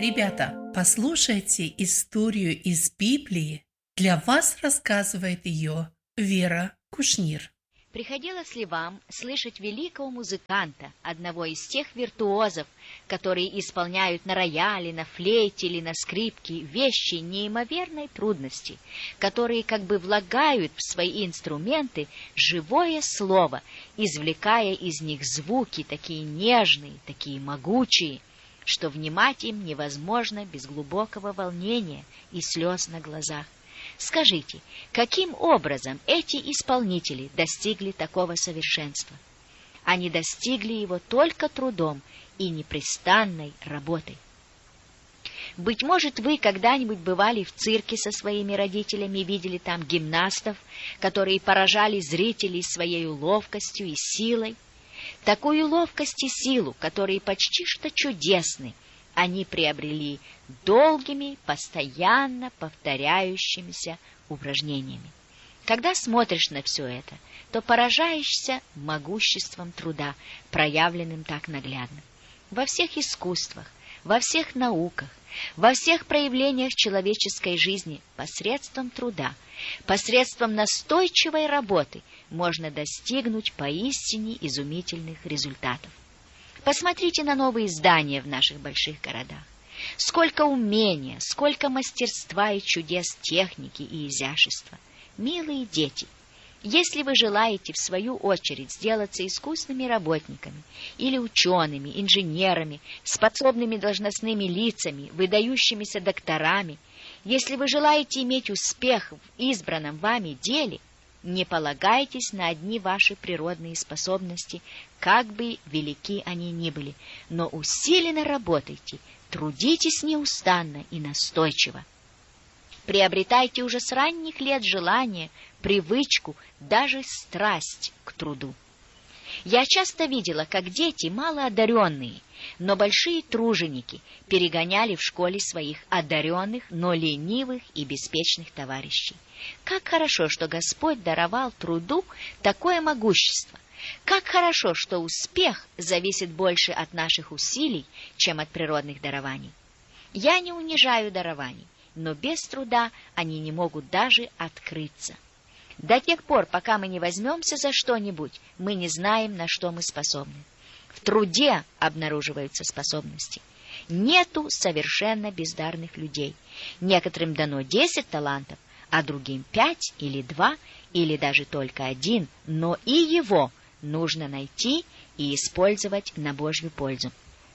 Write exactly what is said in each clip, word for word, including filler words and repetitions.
Ребята, послушайте историю из Библии. Для вас рассказывает ее Вера Кушнир. Приходилось ли вам слышать великого музыканта, одного из тех виртуозов, которые исполняют на рояле, на флейте или на скрипке вещи неимоверной трудности, которые как бы влагают в свои инструменты живое слово, извлекая из них звуки такие нежные, такие могучие, что внимать им невозможно без глубокого волнения и слез на глазах? Скажите, каким образом эти исполнители достигли такого совершенства? Они достигли его только трудом и непрестанной работой. Быть может, вы когда-нибудь бывали в цирке со своими родителями и видели там гимнастов, которые поражали зрителей своей ловкостью и силой. Такую ловкость и силу, которые почти что чудесны, они приобрели долгими, постоянно повторяющимися упражнениями. Когда смотришь на все это, то поражаешься могуществом труда, проявленным так наглядно. Во всех искусствах, во всех науках, во всех проявлениях человеческой жизни посредством труда, посредством настойчивой работы можно достигнуть поистине изумительных результатов. Посмотрите на новые здания в наших больших городах. Сколько умения, сколько мастерства и чудес техники и изящества. Милые дети, если вы желаете в свою очередь сделаться искусными работниками или учеными, инженерами, способными должностными лицами, выдающимися докторами, если вы желаете иметь успех в избранном вами деле, не полагайтесь на одни ваши природные способности, как бы велики они ни были, но усиленно работайте, трудитесь неустанно и настойчиво. Приобретайте уже с ранних лет желание, привычку, даже страсть к труду. Я часто видела, как дети, малоодаренные, но большие труженики, перегоняли в школе своих одаренных, но ленивых и беспечных товарищей. Как хорошо, что Господь даровал труду такое могущество. Как хорошо, что успех зависит больше от наших усилий, чем от природных дарований. Я не унижаю дарований, но без труда они не могут даже открыться. До тех пор, пока мы не возьмемся за что-нибудь, мы не знаем, на что мы способны. В труде обнаруживаются способности. Нету совершенно бездарных людей. Некоторым дано десять талантов, а другим пять или два, или даже только один, но и его нужно найти и использовать на Божью пользу.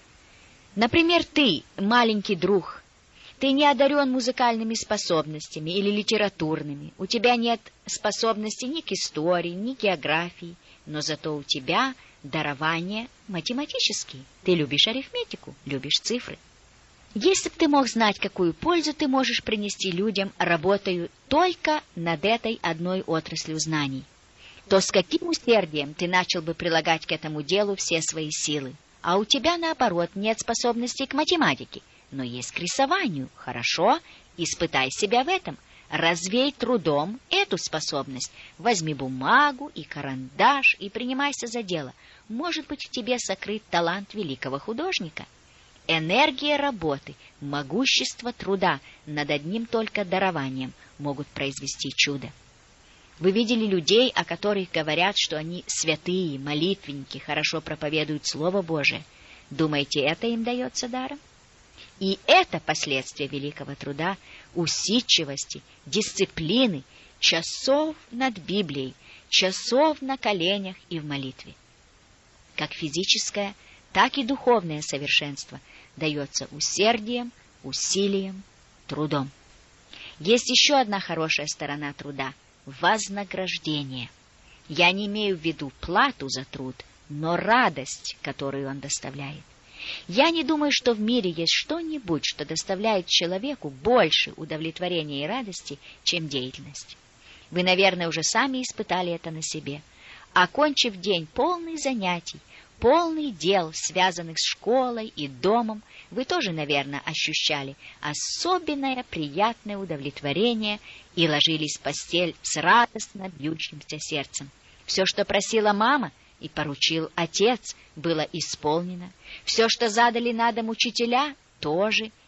Например, ты, маленький друг, ты не одарен музыкальными способностями или литературными, у тебя нет способностей ни к истории, ни к географии, но зато у тебя дарования математические. Ты любишь арифметику, любишь цифры. Если бы ты мог знать, какую пользу ты можешь принести людям, работая только над этой одной отраслью знаний, то с каким усердием ты начал бы прилагать к этому делу все свои силы. А у тебя, наоборот, нет способностей к математике, но есть к рисованию. Хорошо, испытай себя в этом. Развей трудом эту способность. Возьми бумагу и карандаш и принимайся за дело. Может быть, в тебе сокрыт талант великого художника. Энергия работы, могущество труда над одним только дарованием могут произвести чудо. Вы видели людей, о которых говорят, что они святые, молитвенники, хорошо проповедуют Слово Божие. Думаете, это им дается даром? И это последствия великого труда, усидчивости, дисциплины, часов над Библией, часов на коленях и в молитве. Как физическое, так и духовное совершенство дается усердием, усилием, трудом. Есть еще одна хорошая сторона труда – вознаграждение. Я не имею в виду плату за труд, но радость, которую он доставляет. Я не думаю, что в мире есть что-нибудь, что доставляет человеку больше удовлетворения и радости, чем деятельность. Вы, наверное, уже сами испытали это на себе. Окончив день полный занятий, полный дел, связанных с школой и домом, вы тоже, наверное, ощущали особенное приятное удовлетворение и ложились в постель с радостно бьющимся сердцем. Все, что просила мама и поручил отец, было исполнено. Все, что задали на дом учителя, тоже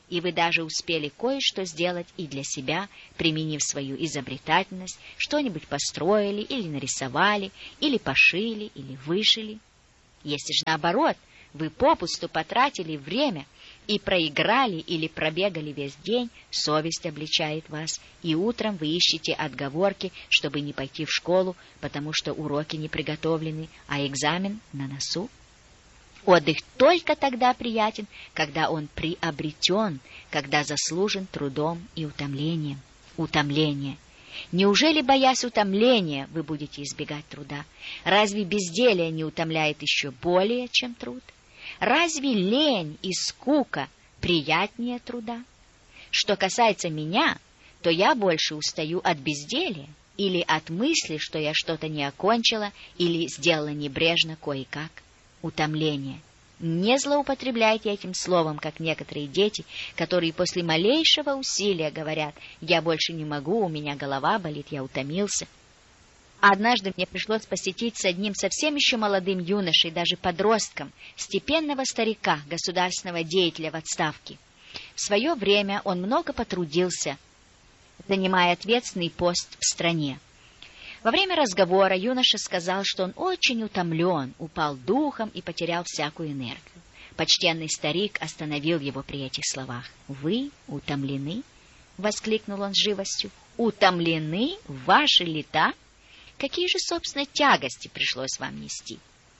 и вы даже успели кое-что сделать и для себя, применив свою изобретательность, что-нибудь построили или нарисовали, или пошили, или вышили. Если же наоборот, вы попусту потратили время и проиграли или пробегали весь день, совесть обличает вас, и утром вы ищете отговорки, чтобы не пойти в школу, потому что уроки не приготовлены, а экзамен на носу. Отдых только тогда приятен, когда он приобретен, когда заслужен трудом и утомлением. Утомление. Неужели, боясь утомления, вы будете избегать труда? Разве безделие не утомляет еще более, чем труд? Разве лень и скука приятнее труда? Что касается меня, то я больше устаю от безделия или от мысли, что я что-то не окончила или сделала небрежно кое-как. Утомление. Не злоупотребляйте этим словом, как некоторые дети, которые после малейшего усилия говорят: «Я больше не могу, у меня голова болит, я утомился». Однажды мне пришлось посетить с одним совсем еще молодым юношей, даже подростком, степенного старика, государственного деятеля в отставке. В свое время он много потрудился, занимая ответственный пост в стране. Во время разговора юноша сказал, что он очень утомлен, упал духом и потерял всякую энергию. Почтенный старик остановил его при этих словах. «Вы утомлены?» — воскликнул он с живостью. «Утомлены в ваши лета? Какие же, собственно, тягости пришлось вам нести?»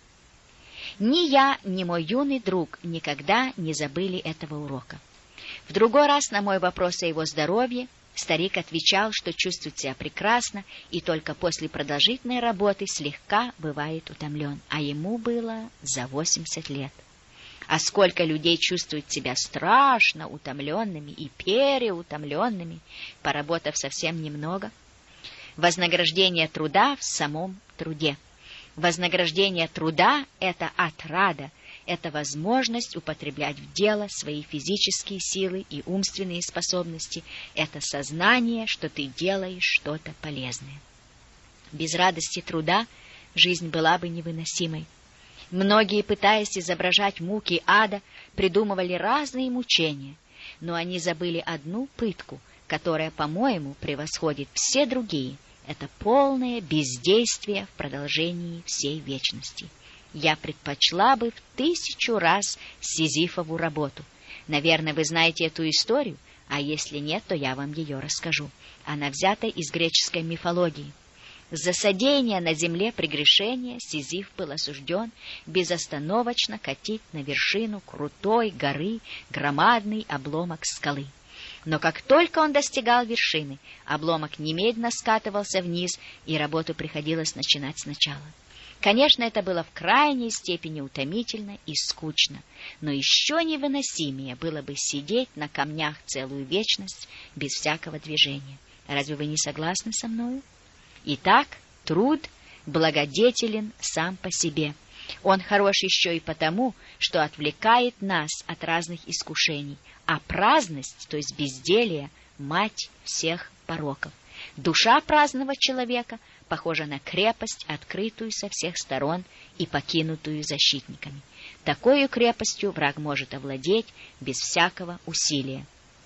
Ни я, ни мой юный друг никогда не забыли этого урока. В другой раз на мой вопрос о его здоровье старик отвечал, что чувствует себя прекрасно и только после продолжительной работы слегка бывает утомлен, а ему было за восемьдесят лет. А сколько людей чувствуют себя страшно утомленными и переутомленными, поработав совсем немного? Вознаграждение труда в самом труде. Вознаграждение труда — это отрада, это возможность употреблять в дело свои физические силы и умственные способности, это сознание, что ты делаешь что-то полезное. Без радости труда жизнь была бы невыносимой. Многие, пытаясь изображать муки ада, придумывали разные мучения, но они забыли одну пытку, которая, по-моему, превосходит все другие. Это полное бездействие в продолжении всей вечности. Я предпочла бы в тысячу раз Сизифову работу. Наверное, вы знаете эту историю, а если нет, то я вам ее расскажу. Она взята из греческой мифологии. За содеяние на земле прегрешения Сизиф был осужден безостановочно катить на вершину крутой горы громадный обломок скалы. Но как только он достигал вершины, обломок немедленно скатывался вниз, и работу приходилось начинать сначала. Конечно, это было в крайней степени утомительно и скучно, но еще невыносимее было бы сидеть на камнях целую вечность без всякого движения. Разве вы не согласны со мною? Итак, труд благодетелен сам по себе. Он хорош еще и потому, что отвлекает нас от разных искушений, а праздность, то есть безделье, мать всех пороков. Душа праздного человека похожа на крепость, открытую со всех сторон и покинутую защитниками. Такой крепостью враг может овладеть без всякого усилия.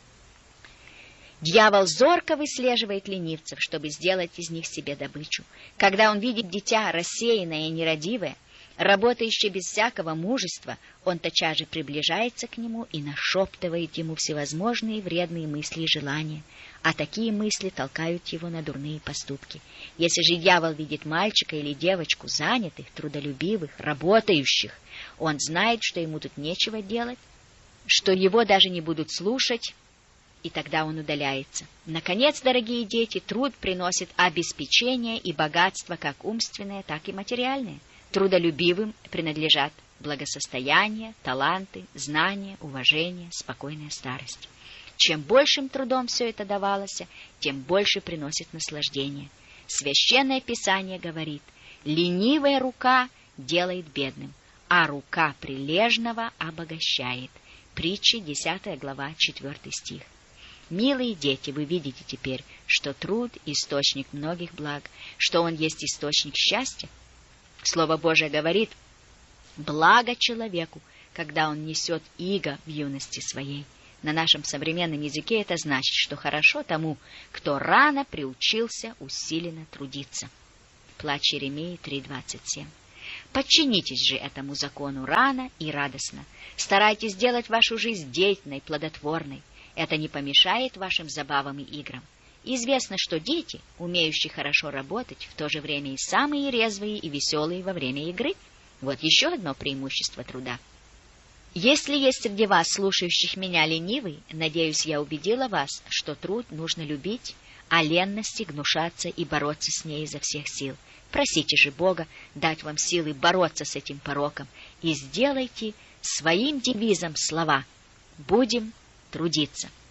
Дьявол зорко выслеживает ленивцев, чтобы сделать из них себе добычу. Когда он видит дитя рассеянное и нерадивое, работающее без всякого мужества, он тотчас же приближается к нему и нашептывает ему всевозможные вредные мысли и желания, а такие мысли толкают его на дурные поступки. Если же дьявол видит мальчика или девочку занятых, трудолюбивых, работающих, он знает, что ему тут нечего делать, что его даже не будут слушать, и тогда он удаляется. Наконец, дорогие дети, труд приносит обеспечение и богатство как умственное, так и материальное. Трудолюбивым принадлежат благосостояние, таланты, знания, уважение, спокойная старость. Чем большим трудом все это давалось, тем больше приносит наслаждение. Священное Писание говорит: ленивая рука делает бедным, а рука прилежного обогащает. Притчи, десятая глава, четвёртый стих. Милые дети, вы видите теперь, что труд – источник многих благ, что он есть источник счастья. Слово Божие говорит: благо человеку, когда он несет иго в юности своей. На нашем современном языке это значит, что хорошо тому, кто рано приучился усиленно трудиться. Плач Иеремии три двадцать семь. Подчинитесь же этому закону рано и радостно. Старайтесь сделать вашу жизнь деятельной, плодотворной. Это не помешает вашим забавам и играм. Известно, что дети, умеющие хорошо работать, в то же время и самые резвые и веселые во время игры. Вот еще одно преимущество труда. Если есть среди вас, слушающих меня, ленивый, надеюсь, я убедила вас, что труд нужно любить, а ленности гнушаться и бороться с ней изо всех сил. Просите же Бога дать вам силы бороться с этим пороком и сделайте своим девизом слова «Будем трудиться».